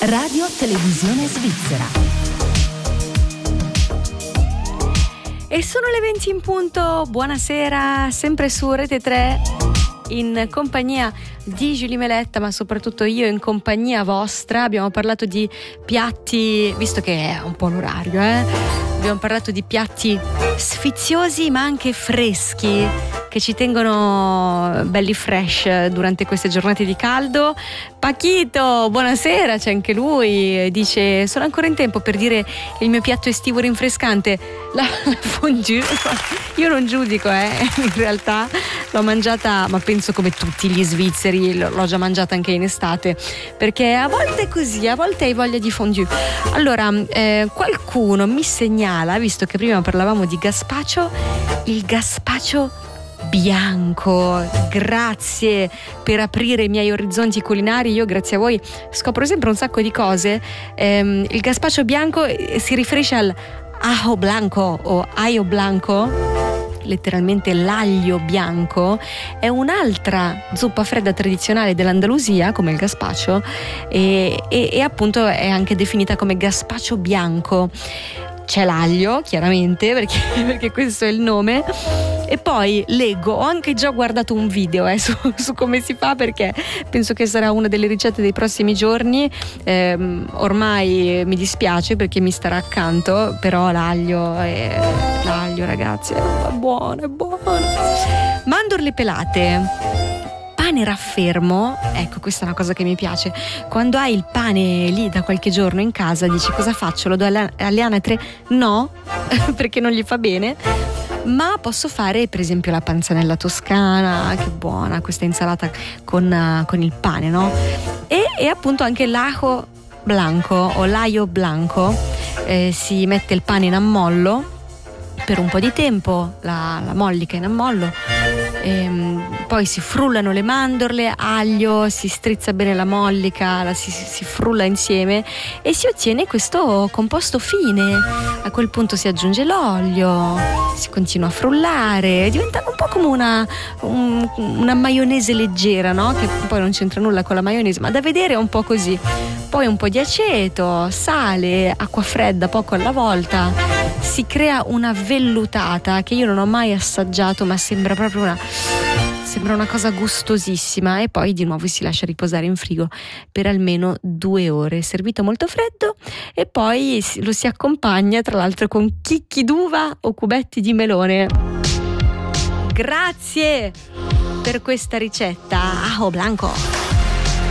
Radio Televisione Svizzera. E sono le 20 in punto, buonasera, sempre su Rete 3, in compagnia di Julie Meletta, ma soprattutto io in compagnia vostra. Abbiamo parlato di piatti, visto che è un po' l'orario, abbiamo parlato di piatti sfiziosi ma anche freschi, che ci tengono belli fresh durante queste giornate di caldo. Pachito, buonasera, c'è anche lui, dice: sono ancora in tempo per dire il mio piatto estivo rinfrescante, la fondue. Io non giudico, in realtà l'ho mangiata, ma penso come tutti gli svizzeri, l'ho già mangiata anche in estate, perché a volte è così, a volte hai voglia di fondue. Allora, qualcuno mi segnala, visto che prima parlavamo di gazpacho, il gazpacho bianco. Grazie per aprire i miei orizzonti culinari. Io, grazie a voi, scopro sempre un sacco di cose. Il gazpacho bianco si riferisce al ajo blanco o ajo blanco, letteralmente l'aglio bianco. È un'altra zuppa fredda tradizionale dell'Andalusia, come il gazpacho, e appunto è anche definita come gazpacho bianco. C'è l'aglio, chiaramente, perché questo è il nome. E poi leggo, ho anche già guardato un video su come si fa, perché penso che sarà una delle ricette dei prossimi giorni. Ormai mi dispiace perché mi starà accanto, però l'aglio, ragazzi, è buono, è buono. Mandorle pelate, pane raffermo. Ecco, questa è una cosa che mi piace. Quando hai il pane lì da qualche giorno in casa, dici: cosa faccio? Lo do alle anatre? No, perché non gli fa bene. Ma posso fare per esempio la panzanella toscana, che buona questa insalata con il pane, no? E appunto anche l'ajo blanco o l'aglio blanco. Si mette il pane in ammollo per un po' di tempo, la mollica in ammollo, poi si frullano le mandorle, aglio, si strizza bene la mollica, si frulla insieme e si ottiene questo composto fine. A quel punto si aggiunge l'olio, si continua a frullare, diventa un po' come una maionese leggera, no? Che poi non c'entra nulla con la maionese, ma da vedere è un po' così. Poi un po' di aceto, sale, acqua fredda poco alla volta. Si crea una vellutata che io non ho mai assaggiato, ma sembra proprio una cosa gustosissima. E poi di nuovo si lascia riposare in frigo per almeno 2 ore, servito molto freddo, e poi lo si accompagna tra l'altro con chicchi d'uva o cubetti di melone. Grazie per questa ricetta, ajo blanco.